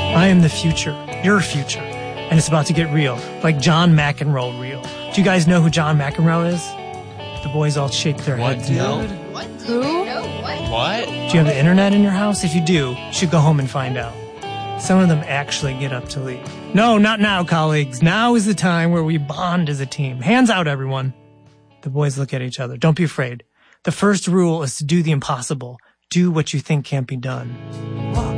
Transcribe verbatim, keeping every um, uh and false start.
I am the future, your future, and it's about to get real, like John McEnroe real. Do you guys know who John McEnroe is? The boys all shake their What, heads dude? no. What? Who? No, what? What? Do you have the internet in your house? If you do, you should go home and find out. Some of them actually get up to leave. No, not now, colleagues. Now is the time where we bond as a team. Hands out, everyone. The boys look at each other. Don't be afraid. The first rule is to do the impossible. Do what you think can't be done. Walk